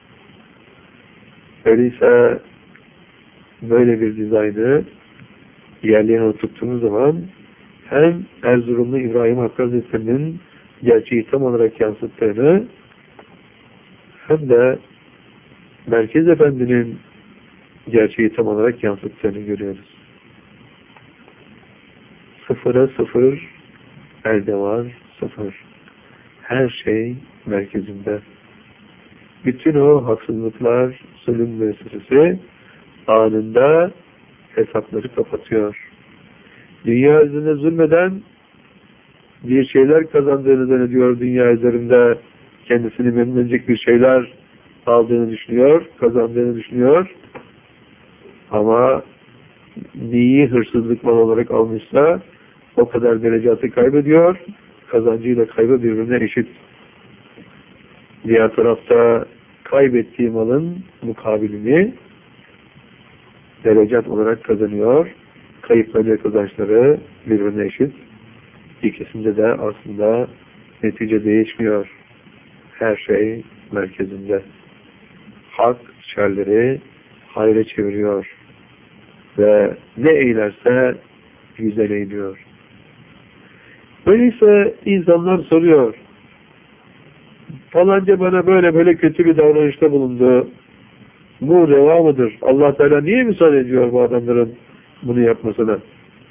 Öyleyse böyle bir dizaynı yerlerine oturttuğumuz zaman hem Erzurumlu İbrahim Hakkı Hazretleri'nin gerçeği tam olarak yansıttığını hem de Merkez Efendi'nin gerçeği tam olarak yansıttığını görüyoruz. Sıfıra sıfır, elde var sıfır. Her şey merkezinde. Bütün o haksızlıklar, zulüm müessesesi anında hesapları kapatıyor. Dünya üzerinde zulmeden bir şeyler kazandığını zannediyor, dünya üzerinde kendisini memnun edecek bir şeyler aldığını düşünüyor, kazandığını düşünüyor. Ama neyi hırsızlık mal olarak almışsa o kadar derecatı kaybediyor, kazancıyla kaybı birbirine eşit. Diğer tarafta kaybettiği malın mukabilini derecat olarak kazanıyor. Kayıpları kazançları birbirine eşit. İkisinde de aslında netice değişmiyor. Her şey merkezinde. Hak şerleri hayra çeviriyor. Ve ne eylerse güzel eyliyor. Öyleyse insanlar soruyor. Falanca bana böyle kötü bir davranışta bulundu. Bu reva mıdır? Allah Teala niye müsaade ediyor bu adamların bunu yapmasına?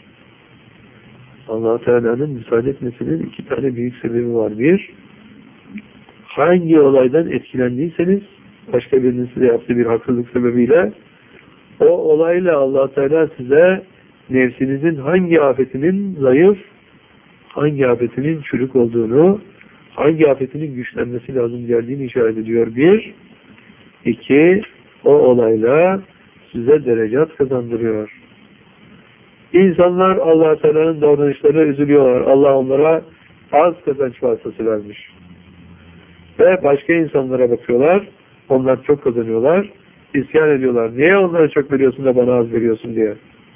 Allah Teala'nın müsaade etmesinin iki tane büyük sebebi var. Bir, hangi olaydan etkilendiyseniz başka birinin size yaptığı bir haksızlık sebebiyle o olayla Allah Teala size nefsinizin hangi afetinin zayıf, hangi afetinin çürük olduğunu, hangi afetinin güçlenmesi lazım geldiğini işaret ediyor. Bir, iki, o olayla size derecat kazandırıyor. İnsanlar Allah Teala'nın davranışlarına üzülüyorlar. Allah onlara az kazanç vasıtası vermiş. Ve başka insanlara bakıyorlar. Onlar çok kazanıyorlar. İsyan ediyorlar. Niye onlara çok veriyorsun da bana az veriyorsun diye.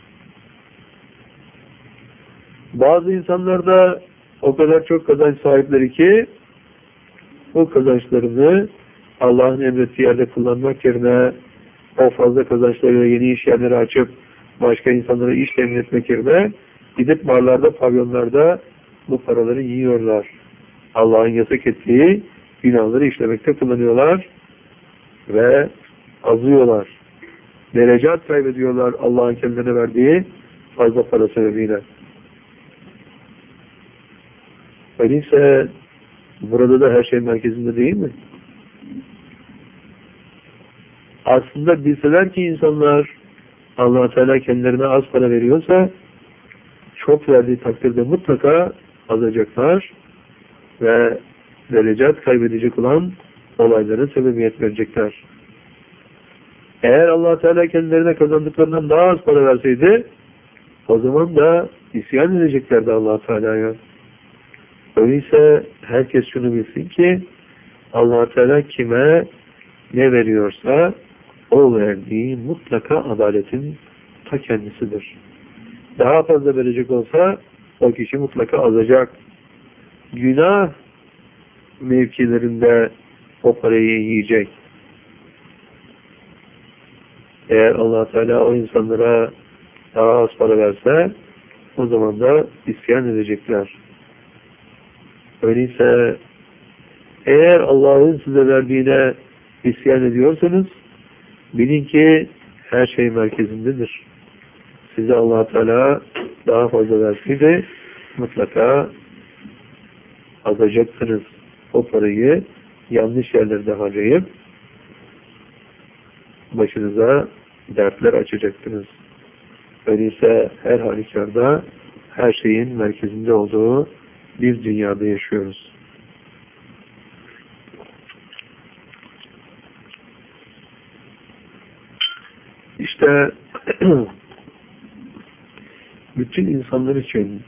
Bazı insanlar da o kadar çok kazanç sahipleri ki o kazançlarını Allah'ın emrettiği yerde kullanmak yerine o fazla kazançlarıyla yeni iş yerleri açıp başka insanlara iş temin etmek yerine gidip barlarda, pavyonlarda bu paraları yiyorlar. Allah'ın yasak ettiği günahları işlemekte kullanıyorlar ve azıyorlar. Derecat kaybediyorlar Allah'ın kendilerine verdiği fazla para sebebiyle. Öyleyse burada da her şey merkezinde değil mi? Aslında bilseler ki insanlar Allah Teala kendilerine az para veriyorsa çok verdiği takdirde mutlaka azacaklar ve derecat kaybedecek olan olaylara sebebiyet verecekler. Eğer Allah Teala kendilerine kazandıklarından daha az para verseydi o zaman da isyan edeceklerdi Allah Teala'ya. Öyleyse herkes şunu bilsin ki Allah Teala kime ne veriyorsa o verdiği mutlaka adaletin ta kendisidir. Daha fazla verecek olsa o kişi mutlaka azacak. Günah mevkilerinde o parayı yiyecek. Eğer Allah Teala o insanlara daha az para verse o zaman da isyan edecekler. Öyleyse eğer Allah'ın size verdiğine isyan ediyorsanız bilin ki her şey merkezindedir. Size Allah Teala daha fazla verseydi mutlaka azacaksınız. O parayı yanlış yerlerde harcayıp başınıza dertler açacaksınız. Öyleyse her halükarda her şeyin merkezinde olduğu bir dünyada yaşıyoruz. İşte bütün insanlar için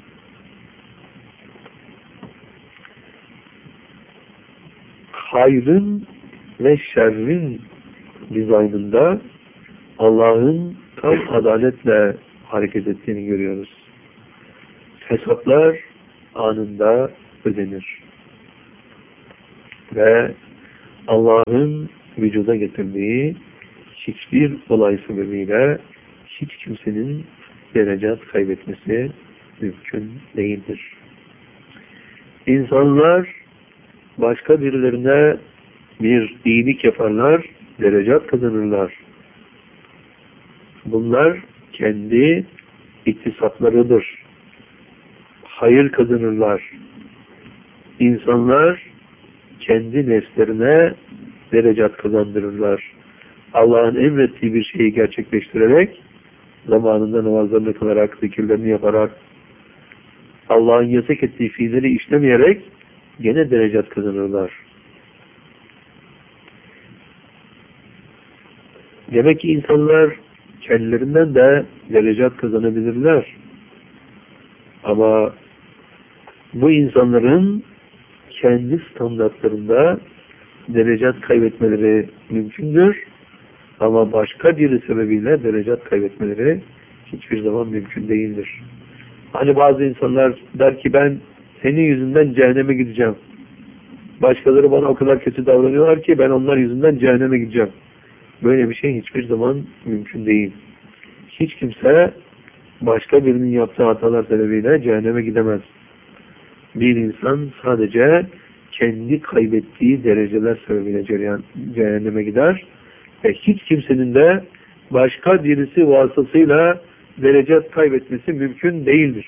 hayrın ve şerrin dizaynında Allah'ın tam adaletle hareket ettiğini görüyoruz. Hesaplar anında ödenir. Ve Allah'ın vücuda getirdiği hiçbir olay sebebiyle hiç kimsenin derecat kaybetmesi mümkün değildir. İnsanlar başka birilerine bir iyilik yaparlar, derecat kazanırlar. Bunlar kendi iktisatlarıdır. Hayır kazanırlar. İnsanlar kendi nefslerine derecat kazandırırlar. Allah'ın emrettiği bir şeyi gerçekleştirerek, zamanında namazlarını kılarak, zikirlerini yaparak, Allah'ın yasak ettiği fiilleri işlemeyerek gene derecat kazanırlar. Demek ki insanlar kendilerinden de derecat kazanabilirler. Ama bu insanların kendi standartlarında derecat kaybetmeleri mümkündür. Ama başka biri sebebiyle derecat kaybetmeleri hiçbir zaman mümkün değildir. Hani bazı insanlar der ki ben senin yüzünden cehenneme gideceğim. Başkaları bana o kadar kötü davranıyorlar ki ben onlar yüzünden cehenneme gideceğim. Böyle bir şey hiçbir zaman mümkün değil. Hiç kimse başka birinin yaptığı hatalar sebebiyle cehenneme gidemez. Bir insan sadece kendi kaybettiği dereceler sebebiyle cehenneme gider ve hiç kimsenin de başka birisi vasıtasıyla derecat kaybetmesi mümkün değildir.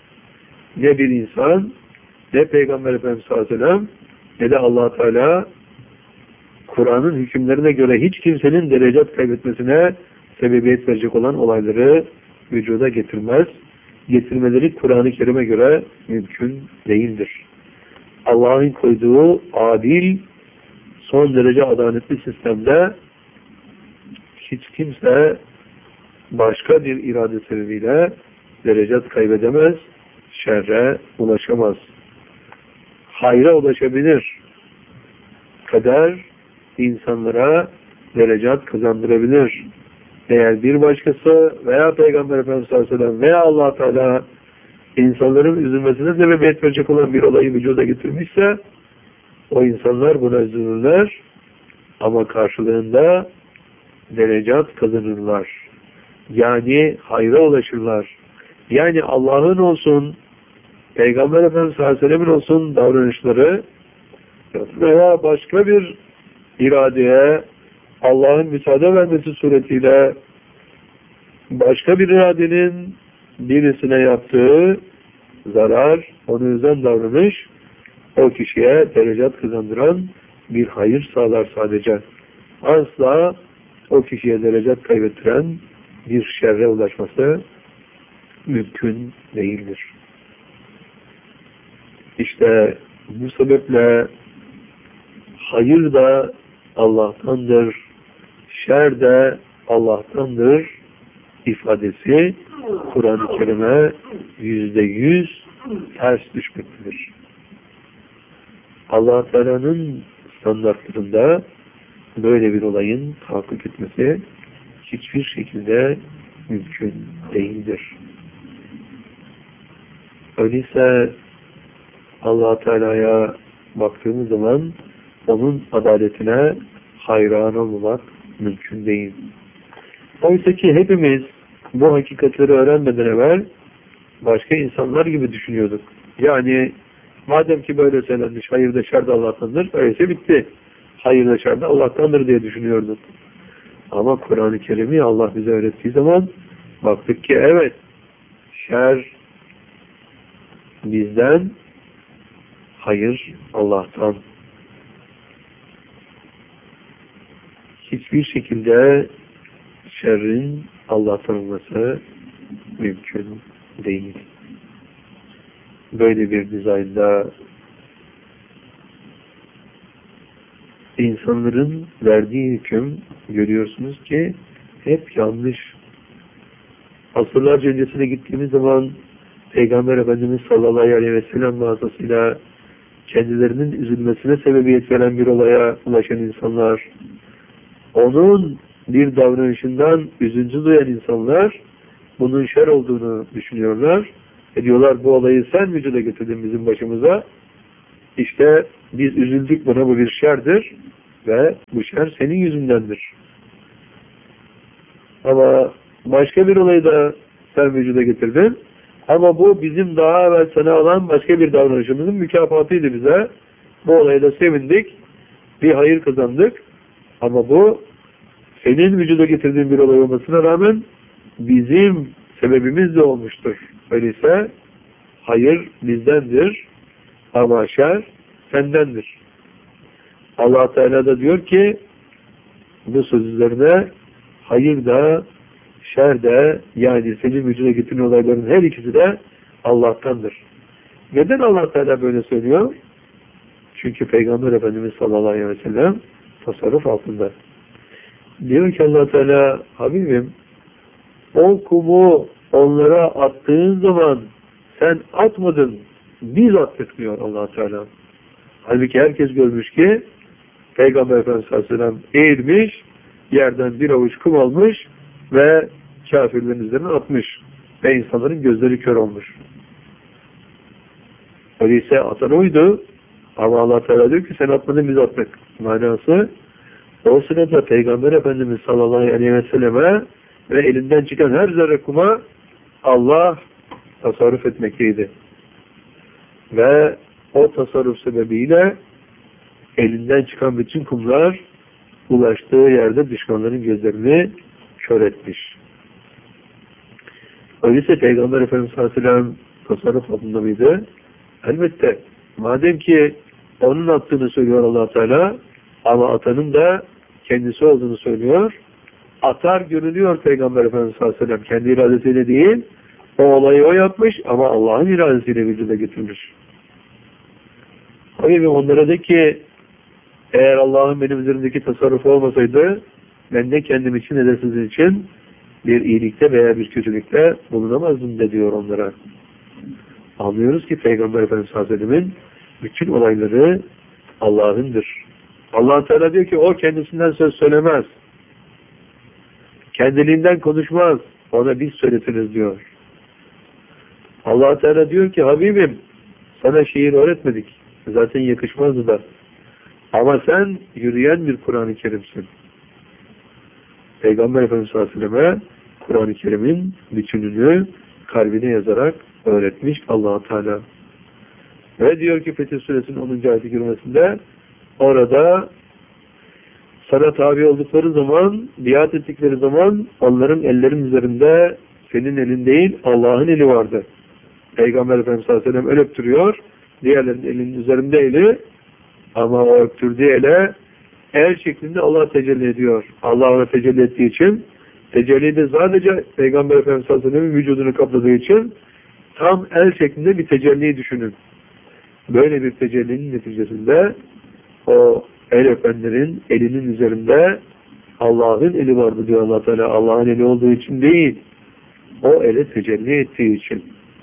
Ne bir insan, ne Peygamber Efendimiz sallallahu aleyhi ve sellem, ne de Allah Teala Kur'an'ın hükümlerine göre hiç kimsenin derecat kaybetmesine sebebiyet verecek olan olayları vücuda getirmez. Getirmeleri Kur'an-ı Kerim'e göre mümkün değildir. Allah'ın koyduğu adil, son derece adaletli sistemde hiç kimse başka bir irade sebebiyle derecat kaybedemez, şerre ulaşamaz. Hayra ulaşabilir. Kader insanlara derecat kazandırabilir. Eğer bir başkası veya Peygamber Efendimiz sallallahu aleyhi ve sellem veya Allah Teala insanların üzülmesine sebebiyet verecek olan bir olayı vücuda getirmişse o insanlar buna üzülürler ama karşılığında derecat kazanırlar. Yani hayra ulaşırlar. Yani Allah'ın olsun, Peygamber Efendimiz sallallahu aleyhi ve sellem'in olsun davranışları veya başka bir iradeye Allah'ın müsaade vermesi suretiyle başka bir iradenin birisine yaptığı zarar, onu üzen davranış o kişiye derecat kazandıran bir hayır sağlar sadece. Asla o kişiye derecat kaybettiren bir şerre ulaşması mümkün değildir. İşte bu sebeple hayır da Allah'tandır, şer de Allah'tandır ifadesi Kur'an-ı Kerim'e %100 ters düşmektedir. Allah Teala'nın standartlarında böyle bir olayın tahakkuk etmesi hiçbir şekilde mümkün değildir. Öyleyse Allah Teala'ya baktığımız zaman onun adaletine hayran olmamak mümkün değil. Oysa ki hepimiz bu hakikatleri öğrenmeden evvel başka insanlar gibi düşünüyorduk. Yani madem ki böyle söylenmiş hayır da şer de Allah'tandır, öyleyse bitti. Hayır da şer de Allah'tandır diye düşünüyorduk. Ama Kur'an-ı Kerim'i Allah bize öğrettiği zaman baktık ki evet, şer bizden, hayır Allah'tan. Hiçbir şekilde şerrin Allah'tan olması mümkün değil. Böyle bir dizaynda insanların verdiği hüküm görüyorsunuz ki hep yanlış. Asırlarca öncesine gittiğimiz zaman Peygamber Efendimiz sallallahu aleyhi ve sellem vasıtasıyla kendilerinin üzülmesine sebebiyet veren bir olaya ulaşan insanlar, onun bir davranışından üzüntü duyan insanlar bunun şer olduğunu düşünüyorlar. Diyorlar bu olayı sen vücuda getirdin bizim başımıza. İşte biz üzüldük buna, bu bir şerdir ve bu şer senin yüzündendir. Ama başka bir olayı da sen vücuda getirdin. Ama bu bizim daha evvel sana olan başka bir davranışımızın mükafatıydı bize. Bu olayla sevindik. Bir hayır kazandık. Ama bu senin vücuda getirdiğin bir olay olmasına rağmen bizim sebebimiz de olmuştur. Öyleyse hayır bizdendir ama şer sendendir. Allah Teala da diyor ki bu sözlerine hayır da şer de, yani senin vücuda getiren olayların her ikisi de Allah'tandır. Neden Allah Teala böyle söylüyor? Çünkü Peygamber Efendimiz sallallahu aleyhi ve sellem tasarruf altında. Diyor ki Allah Teala, Habibim, o kumu onlara attığın zaman sen atmadın, biz attık diyor Allah Teala. Halbuki herkes görmüş ki Peygamber Efendimiz sallallahu aleyhi ve sellem eğilmiş, yerden bir avuç kum almış ve kafirlerin üzerine atmış. Ve insanların gözleri kör olmuş. Öyleyse atan oydu. Ama Allah Teala diyor ki sen atmadın, biz attık. Manası o sırada Peygamber Efendimiz sallallahu aleyhi ve selleme ve elinden çıkan her zerre kuma Allah tasarruf etmekteydi. Ve o tasarruf sebebiyle elinden çıkan bütün kumlar ulaştığı yerde düşmanların gözlerini kör etmiş. Öyleyse Peygamber Efendimiz sallallahu aleyhi ve sellem tasarruf altında mıydı? Elbette. Madem ki onun attığını söylüyor Allah Teala, ama atanın da kendisi olduğunu söylüyor. Atar görülüyor Peygamber Efendimiz sallallahu aleyhi ve sellem. Kendi iradesiyle değil, o olayı o yapmış ama Allah'ın iradesiyle vücuda getirmiş. Hayır, onlara de ki eğer Allah'ın benim üzerimdeki tasarrufu olmasaydı ben de kendim için ne de sizin için bir iyilikte veya bir kötülükte bulunamazdım de diyor onlara. Anlıyoruz ki Peygamber Efendimiz sallallahu aleyhi ve sellem'in bütün olayları Allah'ındır. Allah Teala diyor ki o kendisinden söz söylemez. Kendiliğinden konuşmaz. Ona biz söyletiriz diyor. Allah Teala diyor ki Habibim sana şiir öğretmedik. Zaten yakışmazdı da. Ama sen yürüyen bir Kur'an-ı Kerim'sin. Peygamber Efendimiz sallallahu aleyhi ve selleme Kur'an-ı Kerim'in bütününü kalbine yazarak öğretmiş Allah Teala. Ve diyor ki Fetih Suresinin 10. ayeti kerimesinde orada sana tabi oldukları zaman, biat ettikleri zaman onların ellerin üzerinde senin elin değil Allah'ın eli vardı. Peygamber Efendimiz sallallahu aleyhi ve sellem el öptürüyor. Diğerlerinin elinin üzerinde eli, ama o öptürdüğü ele el şeklinde Allah tecelli ediyor. Allah ona tecelli ettiği için, tecelli de sadece Peygamber Efendimiz sallallahu aleyhi ve sellem'in vücudunu kapladığı için tam el şeklinde bir tecelliyi düşünün. Böyle bir tecellinin neticesinde o el öpenlerin elinin üzerinde Allah'ın eli vardı diyor Allah Teala. Allah'ın eli olduğu için değil, o ele tecelli ettiği için.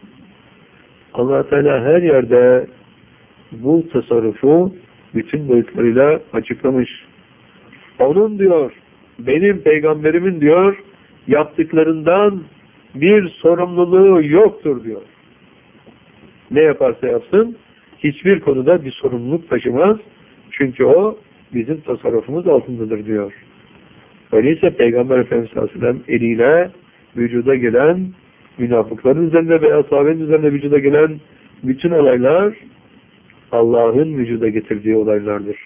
Allah Teala her yerde bu tasarrufu bütün boyutlarıyla açıklamış. Onun diyor, benim peygamberimin diyor, yaptıklarından bir sorumluluğu yoktur diyor. Ne yaparsa yapsın, hiçbir konuda bir sorumluluk taşımaz. Çünkü o bizim tasarrufumuz altındadır diyor. Öyleyse Peygamber Efendimiz sallallahu aleyhi ve sellem eliyle vücuda gelen münafıkların üzerinde veya sahabenin üzerinde vücuda gelen bütün olaylar Allah'ın vücuda getirdiği olaylardır.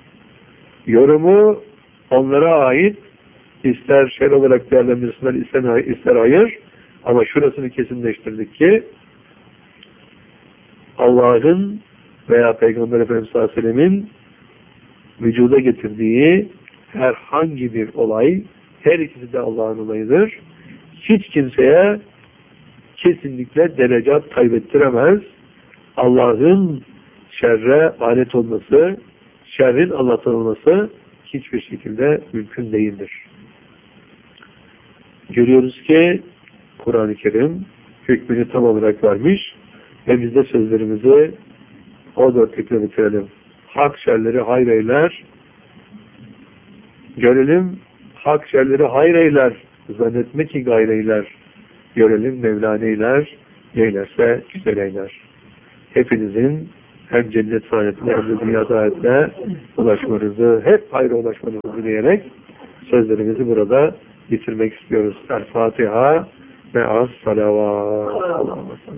Yorumu onlara ait, ister şer olarak değerlendirsinler, ister hayır, ama şurasını kesinleştirdik ki Allah'ın veya Peygamber Efendimiz sallallahu aleyhi ve sellem'in vücuda getirdiği herhangi bir olay, her ikisi de Allah'ın olayıdır. Hiç kimseye kesinlikle derecat kaybettiremez. Allah'ın şerre alet olması, şerrin Allah'tan olması hiçbir şekilde mümkün değildir. Görüyoruz ki Kur'an-ı Kerim hükmünü tam olarak vermiş ve biz de sözlerimizi o dörtlükle bitirelim. Hak şerleri hayır eyler, görelim hak şerleri hayır eyler, zannetme ki gayr eyler, görelim Mevlana eyler, neylerse güzel eyler. Hepinizin hem cennet saadetine hem de dünya saadetine ulaşmanızı, hep hayra ulaşmanızı diyerek sözlerimizi burada bitirmek istiyoruz. El Fatiha ve as salavat.